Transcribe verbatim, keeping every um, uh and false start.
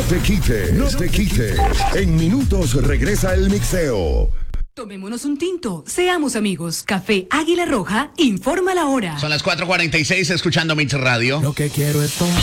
te quites, no te quites. En minutos regresa el mixeo. Tomémonos un tinto, seamos amigos. Café Águila Roja informa la hora. Son las cuatro cuarenta y seis, escuchando Mix Radio. Lo que quiero es tomar.